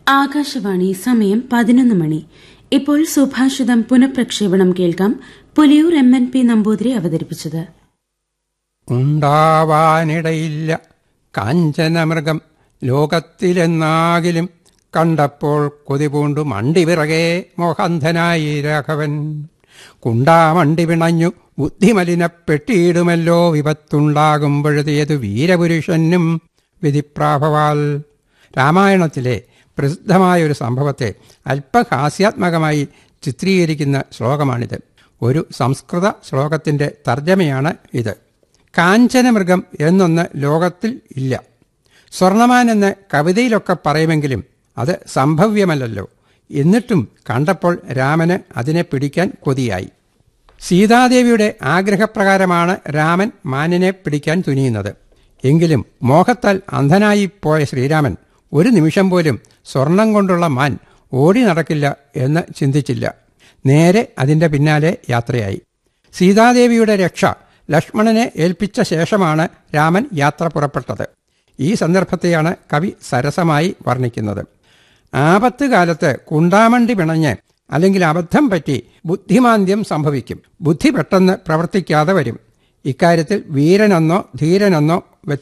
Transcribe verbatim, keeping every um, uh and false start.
ആകാശവാണി സമയം പതിനൊന്ന് മണി. ഇപ്പോൾ സുഭാഷിതം പുനഃപ്രക്ഷേപണം കേൾക്കാം. Puliyur M N P Namboothiri അവതരിപ്പിച്ചത്. ഉണ്ടാവാനിടയില്ല കാഞ്ചനമൃഗം ലോകത്തിലെന്നാകിലും, കണ്ടപ്പോൾ കൊതിപൂണ്ടു മണ്ടിവിറകെ മോഹന്ധനായി രാഘവൻ. കുണ്ടാമണ്ടി പിണഞ്ഞു ബുദ്ധിമലിനപ്പെട്ടിയിടുമല്ലോ വിപത്തുണ്ടാകുമ്പോഴതേതു വീരപുരുഷനും വിധിപ്രാഭവാൽ. രാമായണത്തിലെ പ്രസിദ്ധമായൊരു സംഭവത്തെ അല്പഹാസ്യാത്മകമായി ചിത്രീകരിക്കുന്ന ശ്ലോകമാണിത്. ഒരു സംസ്കൃത ശ്ലോകത്തിൻ്റെ തർജ്ജമയാണ് ഇത്. കാഞ്ചനമൃഗം എന്നൊന്ന് ലോകത്തിൽ ഇല്ല. സ്വർണമാൻ എന്ന് കവിതയിലൊക്കെ പറയുമെങ്കിലും അത് സംഭവ്യമല്ലല്ലോ. എന്നിട്ടും കണ്ടപ്പോൾ രാമന് അതിനെ പിടിക്കാൻ കൊതിയായി. സീതാദേവിയുടെ ആഗ്രഹപ്രകാരമാണ് രാമൻ മാനിനെ പിടിക്കാൻ തുനിയുന്നത്. എങ്കിലും മോഹത്താൽ അന്ധനായി പോയ ശ്രീരാമൻ ഒരു നിമിഷം പോലും സ്വർണം കൊണ്ടുള്ള മാൻ ഓടി നടക്കില്ല എന്ന് ചിന്തിച്ചില്ല. നേരെ അതിൻ്റെ പിന്നാലെ യാത്രയായി. സീതാദേവിയുടെ രക്ഷ ലക്ഷ്മണനെ ഏൽപ്പിച്ച ശേഷമാണ് രാമൻ യാത്ര പുറപ്പെട്ടത്. ഈ സന്ദർഭത്തെയാണ് കവി സരസമായി വർണ്ണിക്കുന്നത്. ആപത്ത് കാലത്ത് കുണ്ടാമണ്ടി പിണഞ്ഞ് അല്ലെങ്കിൽ അബദ്ധം പറ്റി ബുദ്ധിമാന്ദ്യം സംഭവിക്കും. ബുദ്ധി പെട്ടെന്ന് പ്രവർത്തിക്കാതെ വരും. ഇക്കാര്യത്തിൽ വീരനെന്നോ ധീരനെന്നോ